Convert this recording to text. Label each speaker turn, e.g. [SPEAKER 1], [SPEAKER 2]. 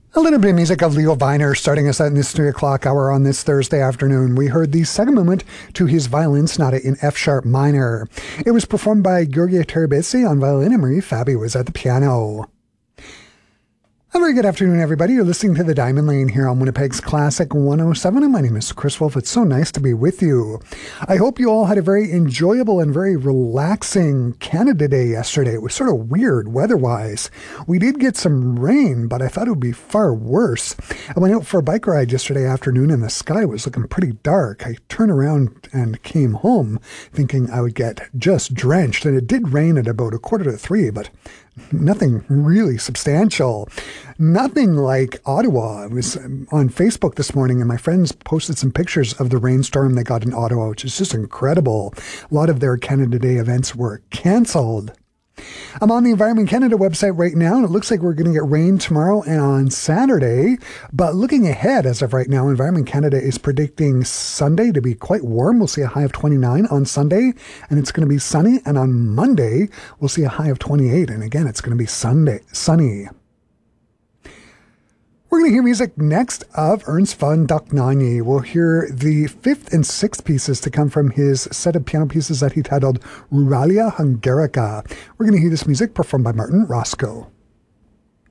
[SPEAKER 1] A little bit of music of Leo Viner starting us out in this 3 o'clock hour on this Thursday afternoon. We heard the second movement to his violin sonata in F sharp minor. It was performed by Gheorghe Terebesi on violin and Marie Fabi was at the piano. A very good afternoon, everybody. You're listening to The Diamond Lane here on Winnipeg's Classic 107, and my name is Chris Wolf. It's so nice to be with you. I hope you all had a very enjoyable and very relaxing Canada Day yesterday. It was sort of weird weather-wise. We did get some rain, but I thought it would be far worse. I went out for a bike ride yesterday afternoon, and the sky was looking pretty dark. I turned around and came home thinking I would get just drenched, and it did rain at about 2:45, but nothing really substantial. Nothing like Ottawa. I was on Facebook this morning and my friends posted some pictures of the rainstorm they got in Ottawa, which is just incredible. A lot of their Canada Day events were cancelled. I'm on the Environment Canada website right now, and it looks like we're going to get rain tomorrow and on Saturday. But looking ahead, as of right now, Environment Canada is predicting Sunday to be quite warm. We'll see a high of 29 on Sunday, and it's going to be sunny. And on Monday, we'll see a high of 28. And again, it's going to be sunny. We're going to hear music next of Ernst von Dohnanyi. We'll hear the fifth and sixth pieces to come from his set of piano pieces that he titled Ruralia Hungarica. We're going to hear this music performed by Martin Roscoe.